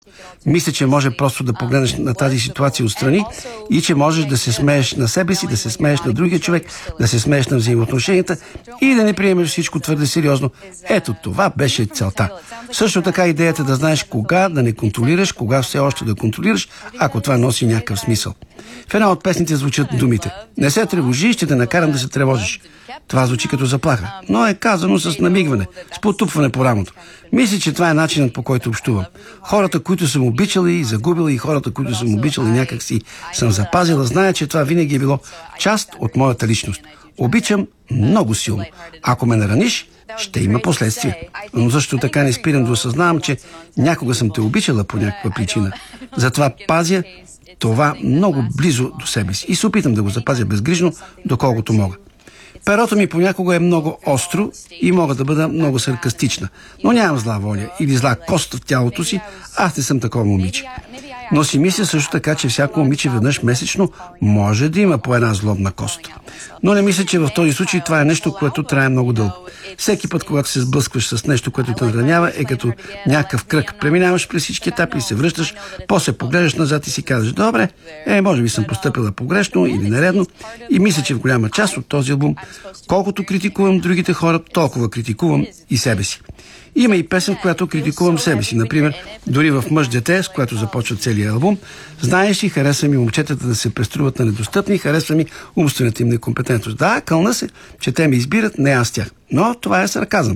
Мисля, че може просто да погледнеш на тази ситуация отстрани и че можеш да се смееш на себе си, да се смееш на другия човек, да се смееш на взаимоотношенията и да не приемеш всичко твърде сериозно. Ето, това беше целта. Също така идеята да знаеш кога да не контролираш, кога все още да контролираш, ако това носи някакъв смисъл. В една от песните звучат думите: не се тревожи, ще те накарам да се тревожиш. Това звучи като заплаха, но е казано с намигване, с потупване по рамото. Мисля, че това е начинът, по който общувам. Хората, които съм обичала и загубила, и хората, които съм обичала и някак си съм запазила, знаят, че това винаги е било част от моята личност. Обичам много силно. Ако ме нараниш, ще има последствия. Но също така не спирам да осъзнавам, че някога съм те обичала по някаква причина. Затова пазя това много близо до себе си и се опитам да го запазя безгрижно, доколкото мога. Перото ми понякога е много остро и мога да бъда много саркастична, но нямам зла воля или зла кост в тялото си, аз не съм такова момиче. Но си мисля също така, че всяко момиче веднъж месечно може да има по една злобна кост. Но не мисля, че в този случай това е нещо, което трае много дълго. Всеки път, когато се сблъскваш с нещо, което те наранява, е като някакъв кръг. Преминаваш през всички етапи и се връщаш, после погледаш назад и си казваш: добре, може би съм постъпила погрешно или нередно. И мисля, че в голяма част от този албум, колкото критикувам другите хора, толкова критикувам и себе си. Има и песен, в която критикувам себе си. Например, дори в Мъж дете, с която започва целият албум. Знаеш ли, харесва ми момчетата да се преструват на недостъпни, харесва ми умствената им некомпетентност. Да, кълна се, че те ме избират, не аз тях. Но това е сарказъм.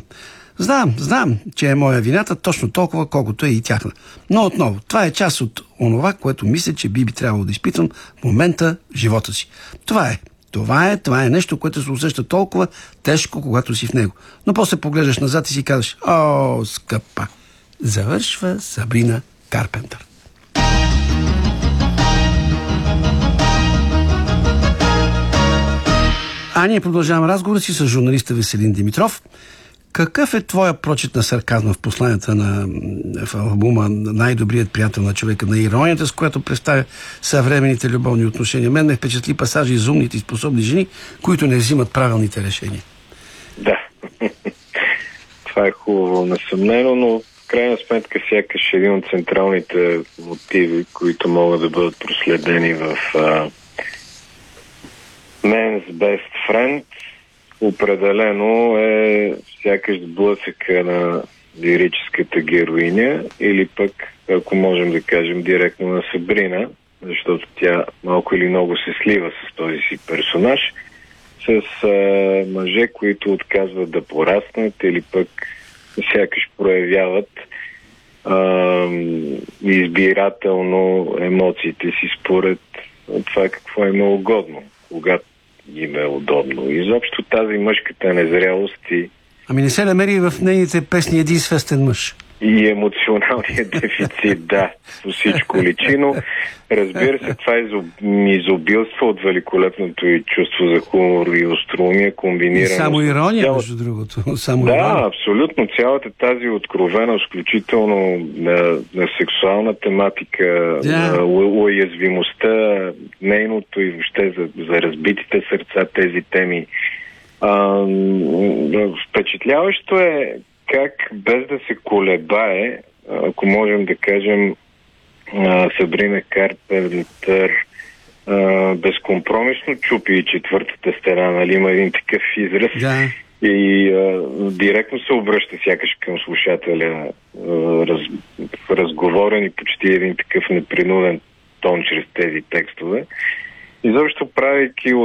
Знам, че е моя вината точно толкова, колкото е и тяхна. Но отново, това е част от онова, което мисля, че би трябвало да изпитвам в момента в живота си. Това е нещо, което се усеща толкова тежко, когато си в него. Но после поглеждаш назад и си казваш: о, скъпа! Завършва Сабрина Карпентър. А ние продължаваме разговора си с журналиста Веселин Димитров. Какъв е твоя прочит на сарказма в посланията в албума "Най-добрият приятел на човека", на иронията, с която представя съвременните любовни отношения? Мен ме впечатли пасажи за умните и способни жени, които не взимат правилните решения. Да, това е хубаво, несъмнено, но в крайна сметка сякаш един от централните мотиви, които могат да бъдат проследени в Man's Best Friend, определено е сякаш сблъсъка на лирическата героиня, или пък, ако можем да кажем, директно на Сабрина, защото тя малко или много се слива с този си персонаж, с мъже, които отказват да пораснат или пък сякаш проявяват избирателно емоциите си според това какво е угодно, когато им е удобно. Изобщо тази мъжката незрялост и... Ами не се намери в нейните песни един свестен мъж. И емоционалният дефицит, да, по всичко личи, но разбира се, това изобилство от великолепното и чувство за хумор и остроумие, комбинирано... И само ирония, между другото. Да, абсолютно. Цялата тази откровеност, включително на сексуална тематика, на уязвимостта, нейното и въобще за разбитите сърца тези теми. Впечатляващо е как без да се колебае, ако можем да кажем, Сабрина Карпентър безкомпромисно чупи и четвъртата стена, нали, има един такъв израз, и директно се обръща сякаш към слушателя, разговорен и почти един такъв непринуден тон чрез тези текстове. Изобщо правейки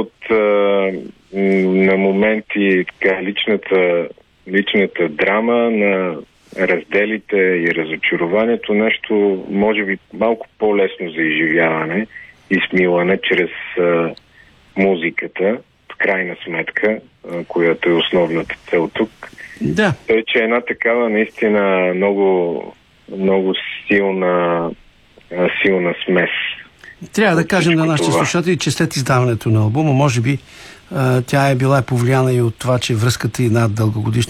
на моменти така личната драма на разделите и разочарованието, нещо може би малко по-лесно за изживяване и смилане чрез музиката, в крайна сметка, която е основната цел тук. Да. Тъй, че една такава наистина много, много силна смес. Трябва да кажем на нашите слушатели, че след издаването на албума, може би тя е била повлияна и от това, че връзката и на